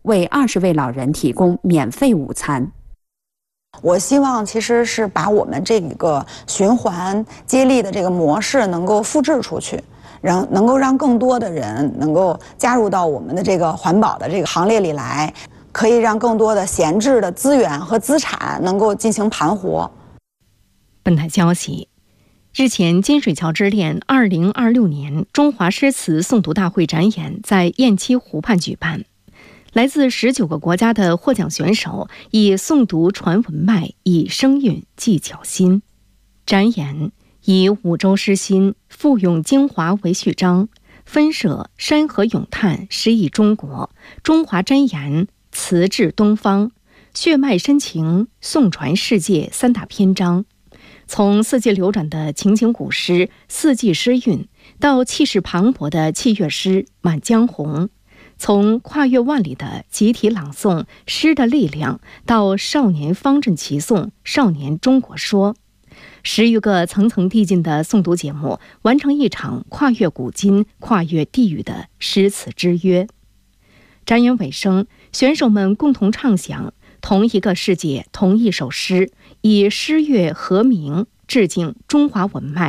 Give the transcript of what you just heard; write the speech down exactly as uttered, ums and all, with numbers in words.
为二十位老人提供免费午餐。 我希望其实是把我们这个循环接力的这个模式能够复制出去，让能够让更多的人能够加入到我们的这个环保的这个行列里来，可以让更多的闲置的资源和资产能够进行盘活。 本台消息，日前金水桥之恋二零二六年中华诗词诵读大会展演在雁栖湖畔举办。来自十九个国家的获奖选手以诵读传文脉，以声韵技巧新。展演以五洲诗心、赋咏精华为序章，分设山河咏叹、诗意中国、中华箴言、词志东方、血脉深情、颂传世界三大篇章。从四季流转的情景古诗《四季诗韵》，到气势磅礴的器乐诗《满江红》，从跨越万里的集体朗诵《诗的力量》，到少年方阵齐颂《少年中国说》，十余个层层递进的诵读节目，完成一场跨越古今、跨越地域的诗词之约。展演尾声，选手们共同唱响同一个世界，同一首诗，以诗乐和鸣致敬中华文脉。